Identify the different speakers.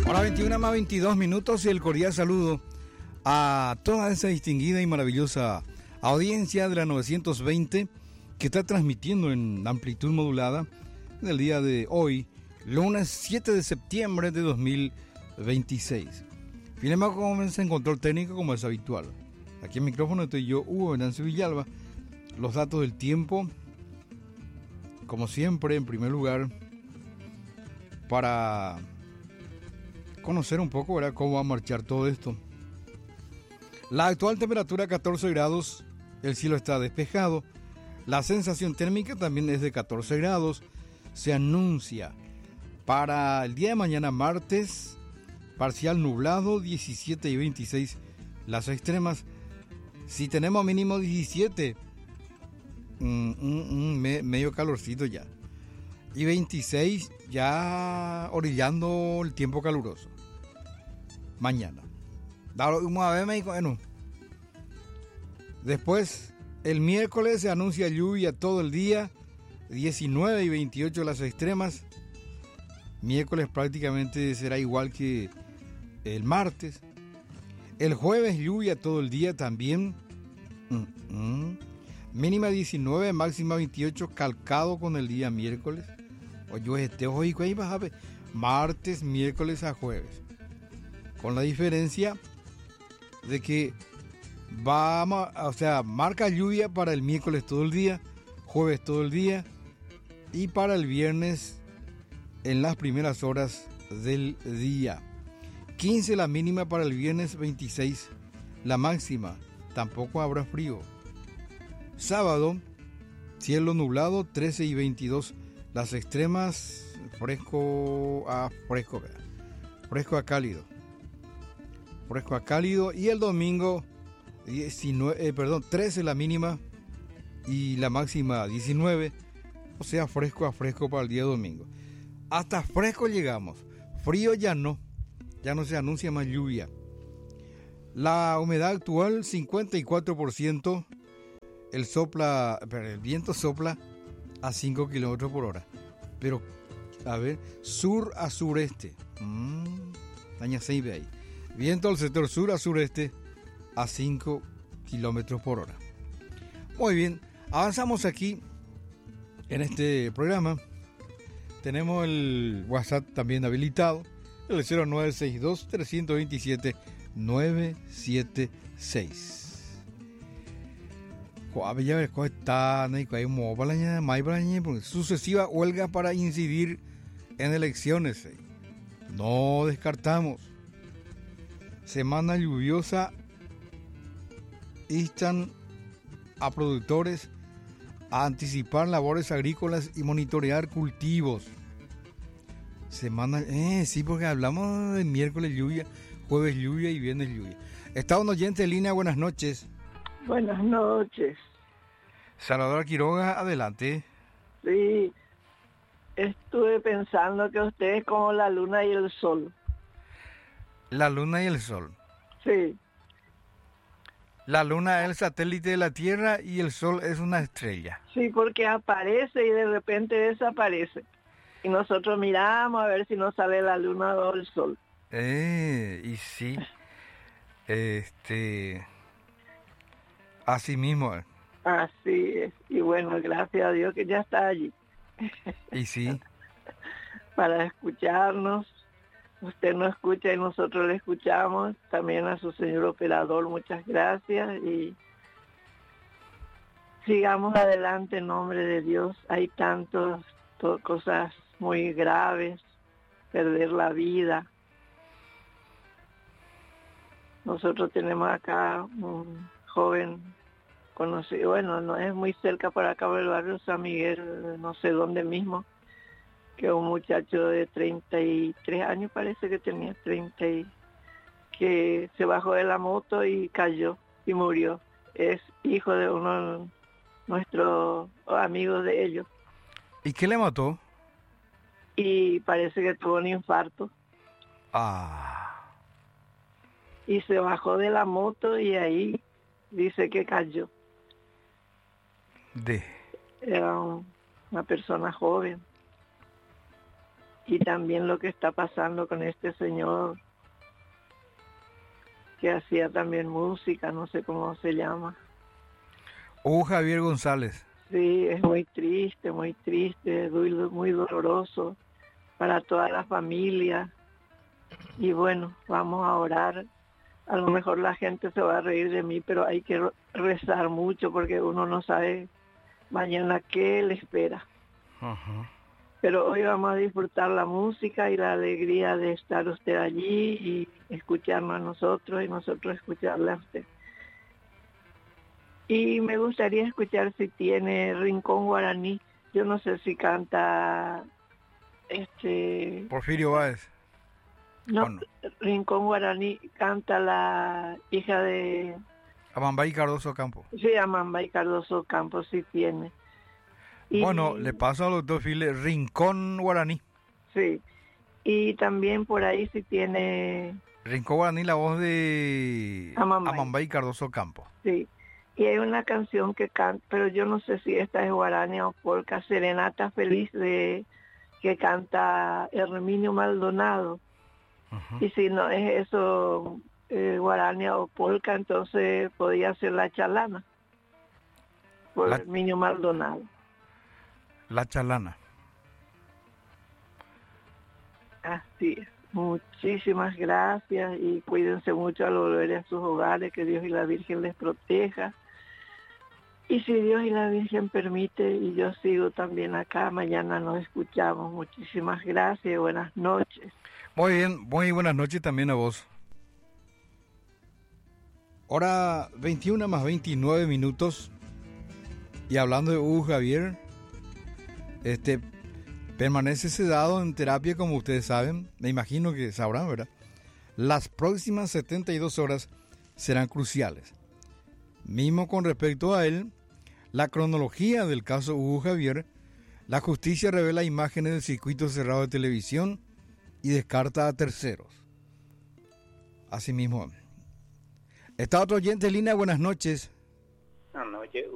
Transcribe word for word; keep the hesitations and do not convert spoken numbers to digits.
Speaker 1: Hora veintiuna más veintidós minutos y el cordial saludo a toda esa distinguida y maravillosa audiencia de la novecientos veinte que está transmitiendo en amplitud modulada en el día de hoy, lunes siete de septiembre de dos mil veintiséis. Bien, comienza en control técnico como es habitual. Aquí en micrófono estoy yo, Hugo Venancio Villalba. Los datos del tiempo, como siempre, en primer lugar, para conocer un poco, ¿verdad?, cómo va a marchar todo esto. La actual temperatura catorce grados, el cielo está despejado, la sensación térmica también es de catorce grados. Se anuncia para el día de mañana martes parcial nublado, diecisiete y veintiséis las extremas. Si tenemos mínimo diecisiete, mm, mm, mm, medio calorcito ya, y veintiséis ya orillando el tiempo caluroso. Mañana. Vamos a ver, México. Bueno. Después, el miércoles se anuncia lluvia todo el día, diecinueve y veintiocho las extremas. Miércoles prácticamente será igual que el martes. El jueves lluvia todo el día también. Mm-mm. Mínima diecinueve, máxima veintiocho, calcado con el día miércoles. Oye, este hoy ahí vas a ver. Martes, miércoles a jueves. Con la diferencia de que vamos, o sea, marca lluvia para el miércoles todo el día, jueves todo el día, y para el viernes en las primeras horas del día. quince la mínima para el viernes, veintiséis la máxima. Tampoco habrá frío. Sábado, cielo nublado, trece y veintidós las extremas, fresco a fresco, ¿verdad? Fresco a cálido. Fresco a cálido. Y el domingo, diecinueve, eh, perdón, trece la mínima y la máxima diecinueve. O sea, fresco a fresco para el día domingo. Hasta fresco llegamos. Frío ya no. Ya no se anuncia más lluvia. La humedad actual, cincuenta y cuatro por ciento. El, sopla, el viento sopla a cinco kilómetros por hora. Pero, a ver, sur a sureste. Mmm, daña seis ahí. Viento al sector sur a sureste a cinco kilómetros por hora. Muy bien, avanzamos aquí en este programa. Tenemos el WhatsApp también habilitado, el cero nueve seis dos, tres dos siete, nueve siete seis. Sucesiva huelga para incidir en elecciones. No descartamos. Semana lluviosa, instan a productores a anticipar labores agrícolas y monitorear cultivos. Semana, eh, sí, porque hablamos de miércoles lluvia, jueves lluvia y viernes lluvia. Está un oyente en línea, buenas noches.
Speaker 2: Buenas noches.
Speaker 1: Salvador Quiroga, adelante.
Speaker 2: Sí, estuve pensando que usted es como la luna y el sol.
Speaker 1: La luna y el sol.
Speaker 2: Sí.
Speaker 1: La luna es el satélite de la Tierra y el sol es una estrella.
Speaker 2: Sí, porque aparece y de repente desaparece. Y nosotros miramos a ver si nos sale la luna o el sol.
Speaker 1: Eh, y sí. Este... Así mismo.
Speaker 2: Así es. Y bueno, gracias a Dios que ya está allí.
Speaker 1: Y sí.
Speaker 2: Para escucharnos. Usted nos escucha y nosotros le escuchamos. También a su señor operador, muchas gracias. Y sigamos adelante en nombre de Dios. Hay tantas cosas muy graves. Perder la vida. Nosotros tenemos acá un joven conocido, bueno, no es muy cerca para acá del barrio San Miguel, no sé dónde mismo, que un muchacho de treinta y tres años, parece que tenía treinta, y que se bajó de la moto y cayó y murió. Es hijo de uno de nuestros amigos de ellos.
Speaker 1: ¿Y qué le mató?
Speaker 2: Y parece que tuvo un infarto.
Speaker 1: Ah.
Speaker 2: Y se bajó de la moto y ahí dice que cayó.
Speaker 1: De.
Speaker 2: Era un, una persona joven. y también lo que está pasando con este señor que hacía también música, no sé cómo se llama.
Speaker 1: Hugo Javier González.
Speaker 2: Sí, es muy triste, muy triste, muy, muy doloroso para toda la familia. Y bueno, vamos a orar. A lo mejor la gente se va a reír de mí, pero hay que rezar mucho porque uno no sabe mañana qué le espera.
Speaker 1: Uh-huh.
Speaker 2: Pero hoy vamos a disfrutar la música y la alegría de estar usted allí y escucharnos a nosotros y nosotros escucharle a usted. Y me gustaría escuchar si tiene Rincón Guaraní. Yo no sé si canta este
Speaker 1: Porfirio Báez.
Speaker 2: no,
Speaker 1: Bueno.
Speaker 2: Rincón Guaraní canta la hija de
Speaker 1: Amambay Cardoso Campo.
Speaker 2: Sí, Amambay Cardoso Campo sí tiene. Y,
Speaker 1: bueno, le paso al doctor File Rincón Guaraní.
Speaker 2: Sí. Y también por ahí sí tiene
Speaker 1: Rincón Guaraní, la voz de
Speaker 2: Amambay,
Speaker 1: Amambay Cardoso Campo.
Speaker 2: Sí. Y hay una canción que canta, pero yo no sé si esta es guarania o polca, Serenata Feliz, de que canta Herminio Maldonado. Uh-huh. Y si no es eso, eh, guarania o polca, entonces podría ser La Chalana, por la... Herminio Maldonado.
Speaker 1: La Chalana.
Speaker 2: Así es. Muchísimas gracias y cuídense mucho al volver a sus hogares, que Dios y la Virgen les proteja. Y si Dios y la Virgen permite, y yo sigo también acá, mañana nos escuchamos. Muchísimas gracias y buenas noches.
Speaker 1: Muy bien, muy buenas noches también a vos. Hora veintiuna más veintinueve minutos. Y hablando de Hugo Javier, este... permanece sedado en terapia, como ustedes saben, me imagino que sabrán, ¿verdad? Las próximas setenta y dos horas serán cruciales. Mismo con respecto a él, la cronología del caso Hugo Javier, la justicia revela imágenes del circuito cerrado de televisión y descarta a terceros. Asimismo, está otro oyente en línea, buenas noches.